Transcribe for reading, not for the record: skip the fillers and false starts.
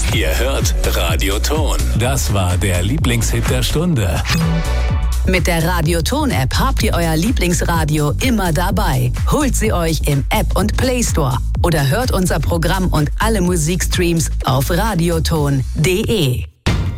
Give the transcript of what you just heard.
Ihr hört Radioton. Das war der Lieblingshit der Stunde. Mit der Radioton-App habt ihr euer Lieblingsradio immer dabei. Holt sie euch im App- und Play Store oder hört unser Programm und alle Musikstreams auf radioton.de.